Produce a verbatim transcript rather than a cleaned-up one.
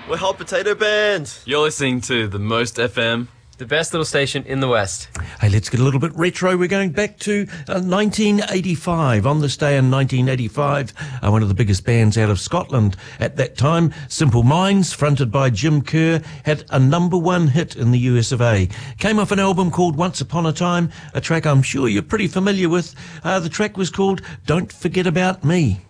We're Hot Potato Band. You're listening to The Most F M, the best little station in the West. Hey, let's get a little bit retro. We're going back to uh, nineteen eighty-five. On this day in nineteen eighty-five, uh, one of the biggest bands out of Scotland at that time, Simple Minds, fronted by Jim Kerr, had a number one hit in the U S of A. Came off an album called Once Upon a Time, a track I'm sure you're pretty familiar with. Uh, the track was called Don't Forget About Me.